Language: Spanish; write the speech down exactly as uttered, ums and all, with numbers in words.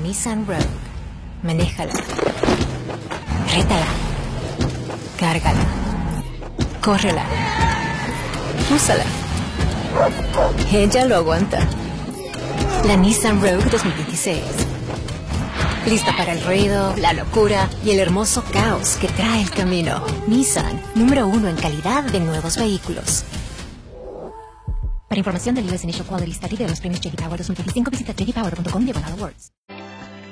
Nissan Rogue. Manéjala. Rétala. Cárgala. Córrela. Úsala. Ella lo aguanta. La Nissan Rogue dos mil veintiséis. Lista para el ruido, la locura y el hermoso caos que trae el camino. Nissan, número uno en calidad de nuevos vehículos. Para información del U S Initial Quality Study de los premios J D Power dos mil veinticinco, visita j d power punto com diagonal awards.